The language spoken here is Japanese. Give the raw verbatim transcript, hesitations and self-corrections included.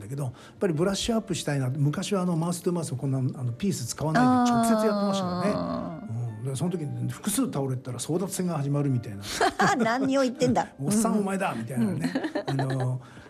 けど、やっぱりブラッシュアップしたいな。昔はあのマウストゥマウスをこんなあのピース使わないで直接やってましたからね。うん、でその時に複数倒れてたら争奪戦が始まるみたいな何を言ってんだおっさんお前だみたいなね、あの